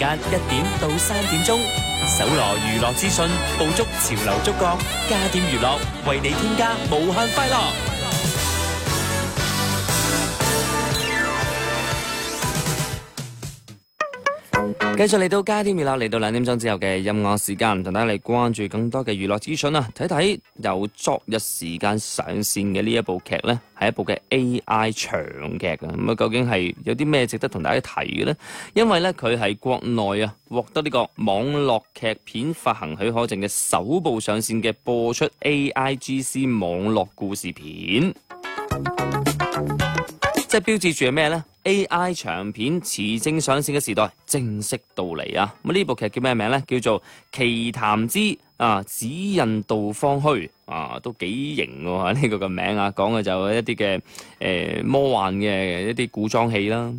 間1點到3點鐘，搜羅娛樂資訊，捕捉潮流觸覺，加點娛樂為你添加無限快樂。繼續嚟到加點娛樂，嚟到2點鐘之後嘅音樂時間，同大家嚟關注更多嘅娛樂資訊啊！睇睇由昨日時間上線嘅呢一部劇呢，係一部嘅 AI 長劇啊！咁啊，究竟係有啲咩值得同大家提嘅呢？因為呢，佢係國內啊獲得呢個網絡劇片發行許可證嘅首部上線嘅播出 AIGC 網絡故事片。即係標誌住係咩呢？ AI 長片持證上線嘅時代正式到嚟啊！咁呢部劇叫咩名呢？叫做《奇談之指引導方虛》啊，都幾型喎！呢個嘅名啊，講嘅就一啲嘅魔幻嘅一啲古裝戲啦。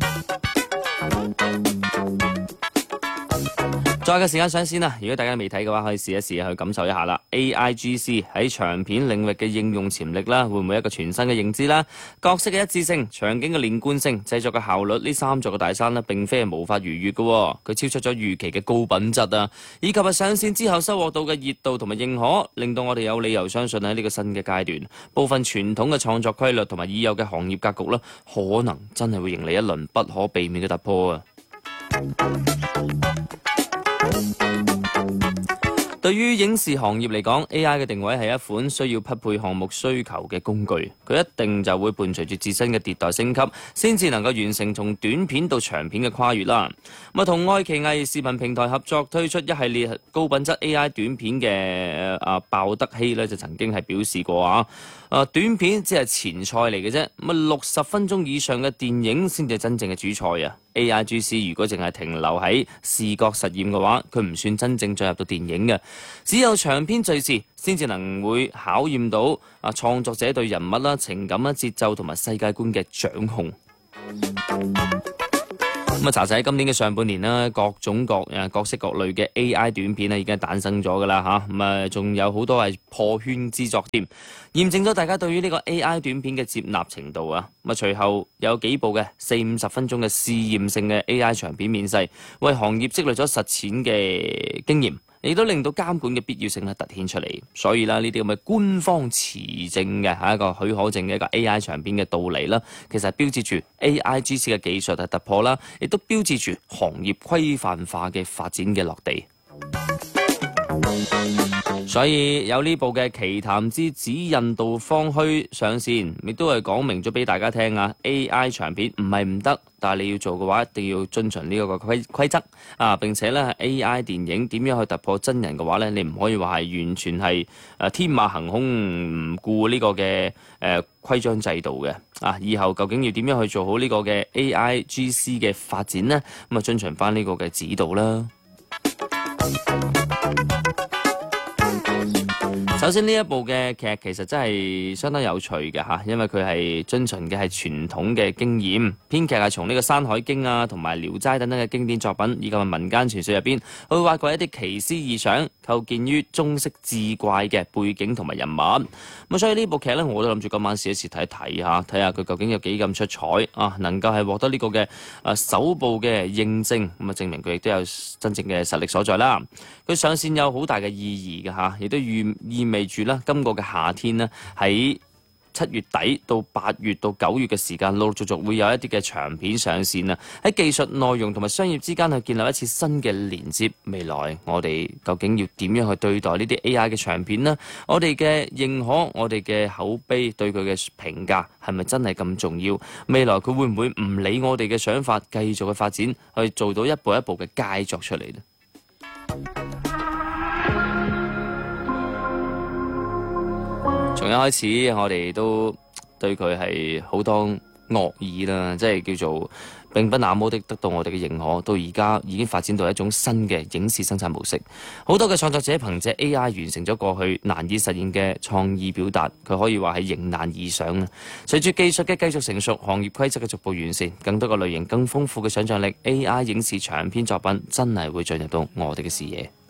再嘅時間上線啦！如果大家未睇嘅話，可以試一試去感受一下啦。AIGC 喺長片領域嘅應用潛力啦，會唔會一個全新嘅認知啦？角色嘅一致性、場景嘅連貫性、製作嘅效率，呢3座嘅大山呢，並非係無法逾越嘅。佢超出咗預期嘅高品質啊，以及係上線之後收穫到嘅熱度同埋認可，令到我哋有理由相信喺呢個新嘅階段，部分傳統嘅創作規律同埋已有嘅行業格局啦，可能真係會迎嚟一輪不可避免嘅突破啊！對於影視行業嚟講 ，AI 嘅定位係一款需要匹配項目需求嘅工具，佢一定就會伴隨住自身嘅迭代升級，先至能夠完成從短片到長片嘅跨越啦。同愛奇藝視頻平台合作推出一系列高品質 AI 短片嘅鮑德希呢就曾經係表示過短片只係前菜嚟嘅啫，60分鐘以上嘅電影先至係真正嘅主菜啊！ AIGC 如果淨係停留喺視覺實驗嘅話，佢唔算真正進入到電影嘅。只有長篇敘事先至能會考驗到創作者對人物啦、情感啦、節奏同埋世界觀嘅掌控。查實喺今年嘅上半年啦，各種各式各類嘅 AI 短片已經誕生咗噶啦嚇，仲有好多係破圈之作添，驗證咗大家對於呢個 AI 短片嘅接納程度啊！隨後有幾部嘅40-50分鐘嘅試驗性嘅 AI 長片面世，為行業積累咗實踐嘅經驗，亦都令到監管嘅必要性突顯出嚟。所以啦，呢啲咁嘅官方持證嘅係一個許可證嘅一個 AI 長片嘅到嚟啦，其實係標誌住 AIGC 嘅技術係突破啦，亦都標誌住行業規範化嘅發展嘅落地。所以有呢部嘅《奇談之指引導方虛》上線，亦都係講明咗俾大家聽啊 ！AI 長片唔係唔得，但係你要做嘅話，一定要遵循呢個規則啊！並且咧 ，AI 電影點樣去突破真人嘅話咧，你唔可以話係完全係天馬行空，唔顧呢個嘅規章制度嘅啊！以後究竟要點樣去做好呢個嘅 AIGC 嘅發展呢？咁遵循翻呢個嘅指導啦。首先呢一部嘅劇其實真係相當有趣嘅嚇，因為佢係遵循嘅係傳統嘅經驗，編劇係從呢個《山海經》同埋《聊齋》等等嘅經典作品以及民間傳說入邊，去挖掘一啲奇思異想、構建於中式志怪嘅背景同埋人物。所以呢部劇呢，我都諗住今晚試一試睇一睇下，睇下佢究竟有幾咁出彩啊！能夠係獲得呢個嘅首部嘅認證，咁證明佢亦都有真正嘅實力所在啦。佢上線有好大嘅意義嘅嚇，亦都意味住啦，今個嘅夏天呢，喺7月底到8月到9月嘅時間，陸陸續續會有一啲嘅長片上線啊！喺技術內容同埋商業之間去建立一次新嘅連接。未來我哋究竟要點樣去對待呢啲 AI 嘅長片呢？我哋嘅認可，我哋嘅口碑對佢嘅評價係咪真係咁重要？未來佢會唔會唔理我哋嘅想法，繼續去發展，去做到一步一步嘅佳作出嚟呢？從一開始，我哋都對佢係好多惡意啦，即係叫做並不那麼的得到我哋嘅認可。到而家已經發展到一種新嘅影視生產模式，好多嘅創作者憑借 AI 完成咗過去難以實現嘅創意表達，佢可以話係迎難而上啊！隨住技術嘅繼續成熟，行業規則嘅逐步完善，更多嘅類型、更豐富嘅想像力，AI 影視長篇作品真係會進入到我哋嘅視野。